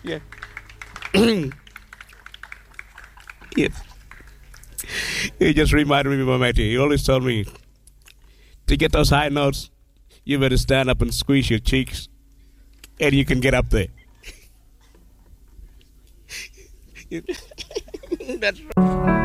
Yeah. Yeah. He just reminded me of my mate. He always told me to get those high notes, you better stand up and squeeze your cheeks, and you can get up there. That's right.